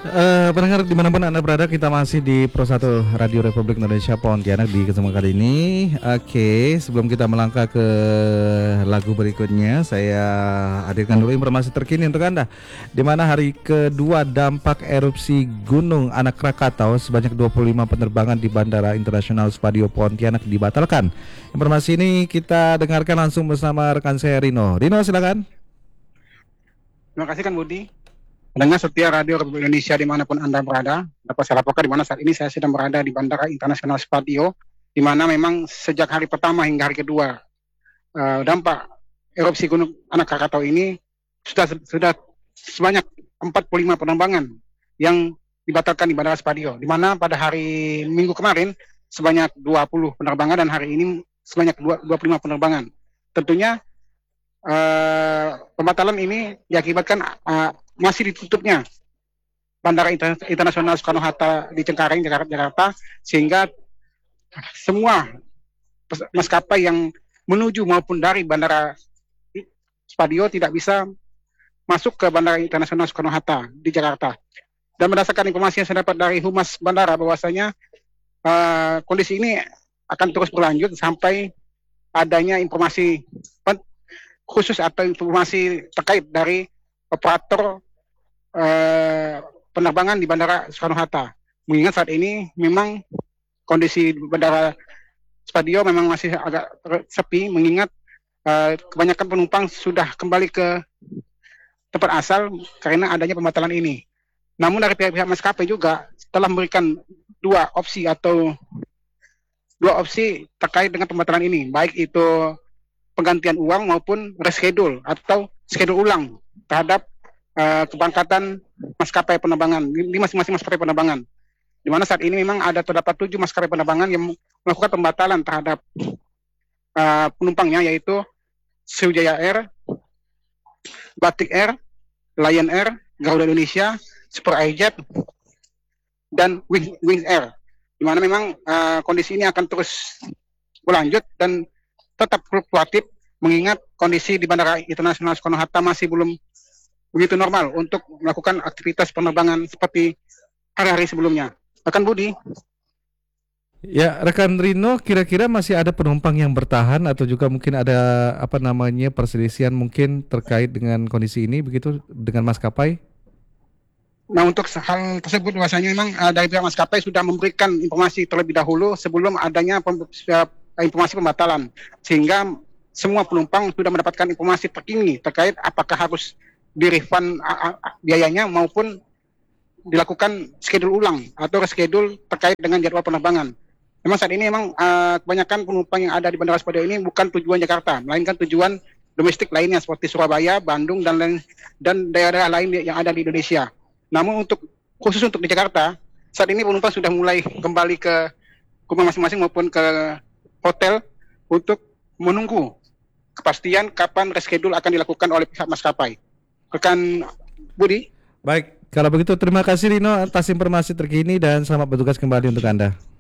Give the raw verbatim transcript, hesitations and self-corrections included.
Eh, pendengar dimanapun Anda berada, kita masih di Pro satu Radio Republik Indonesia Pontianak di kesempatan kali ini. Oke, sebelum kita melangkah ke lagu berikutnya, saya hadirkan dulu informasi terkini untuk Anda. Di mana hari kedua dampak erupsi Gunung Anak Krakatau, sebanyak dua puluh lima penerbangan di Bandara Internasional Spadio Pontianak dibatalkan. Informasi ini kita dengarkan langsung bersama rekan saya Rino. Rino, silakan. Terima kasih kan Budi. Pendengar setia Radio Republik Indonesia dimanapun Anda berada, dapat saya laporkan di mana saat ini saya sedang berada di Bandara Internasional Spadio, di mana memang sejak hari pertama hingga hari kedua uh, dampak erupsi Gunung Anak Krakatau ini sudah sudah sebanyak empat puluh lima penerbangan yang dibatalkan di Bandara Spadio, di mana pada hari Minggu kemarin sebanyak dua puluh penerbangan dan hari ini sebanyak dua puluh lima penerbangan. Tentunya uh, pembatalan ini diakibatkan uh, masih ditutupnya Bandara Internasional Soekarno-Hatta di Cengkareng, Jakarta, sehingga semua maskapai yang menuju maupun dari Bandara Spadio tidak bisa masuk ke Bandara Internasional Soekarno-Hatta di Jakarta. Dan berdasarkan informasi yang saya dapat dari Humas Bandara, bahwasanya uh, kondisi ini akan terus berlanjut sampai adanya informasi khusus atau informasi terkait dari operator Uh, penerbangan di Bandara Soekarno-Hatta. Mengingat saat ini memang kondisi Bandara Spadio memang masih agak sepi, mengingat uh, kebanyakan penumpang sudah kembali ke tempat asal karena adanya pembatalan ini. Namun dari pihak-pihak maskapai juga telah memberikan dua opsi atau dua opsi terkait dengan pembatalan ini, baik itu penggantian uang maupun reschedule atau schedule ulang terhadap Uh, keberangkatan maskapai penerbangan di masing-masing maskapai penerbangan, di mana saat ini memang ada terdapat tujuh maskapai penerbangan yang melakukan pembatalan terhadap uh, penumpangnya, yaitu Sriwijaya Air, Batik Air, Lion Air, Garuda Indonesia, Super iJet, dan Wings, Wings Air, di mana memang uh, kondisi ini akan terus berlanjut dan tetap fluktuatif, mengingat kondisi di Bandara Internasional Soekarno-Hatta masih belum begitu normal untuk melakukan aktivitas penerbangan seperti hari-hari sebelumnya. Rekan Budi. Ya, rekan Rino, kira-kira masih ada penumpang yang bertahan atau juga mungkin ada apa namanya perselisihan mungkin terkait dengan kondisi ini begitu dengan maskapai? Nah, untuk hal tersebut bahwasanya memang uh, dari pihak maskapai sudah memberikan informasi terlebih dahulu sebelum adanya pem- informasi pembatalan, sehingga semua penumpang sudah mendapatkan informasi terkini terkait apakah harus di refund biayanya maupun dilakukan schedule ulang atau reschedule terkait dengan jadwal penerbangan. Memang saat ini memang uh, kebanyakan penumpang yang ada di Bandara Spadio ini bukan tujuan Jakarta, melainkan tujuan domestik lainnya seperti Surabaya, Bandung, dan lain, dan daerah lain yang ada di Indonesia. Namun untuk khusus untuk di Jakarta, saat ini penumpang sudah mulai kembali ke rumah masing-masing maupun ke hotel untuk menunggu kepastian kapan reschedule akan dilakukan oleh pihak maskapai. Rekan Budi. Baik, kalau begitu terima kasih Rino atas informasi terkini dan selamat bertugas kembali untuk Anda.